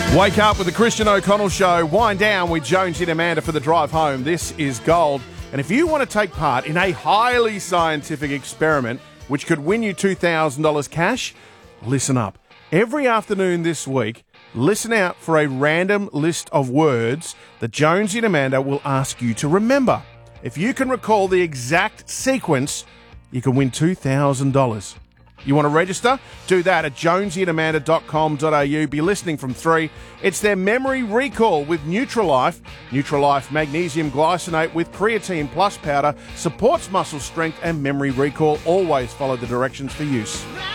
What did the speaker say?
Wake up with the Christian O'Connell Show. Wind down with Jonesy and Amanda for the drive home. This is gold. And if you want to take part in a highly scientific experiment which could win you $2,000 cash, listen up. Every afternoon this week, listen out for a random list of words that Jonesy and Amanda will ask you to remember. If you can recall the exact sequence, you can win $2,000. You want to register? Do that at jonesyandamanda.com.au. Be listening from 3. It's their memory recall with Nutralife. Nutralife magnesium glycinate with creatine plus powder supports muscle strength and memory recall. Always follow the directions for use.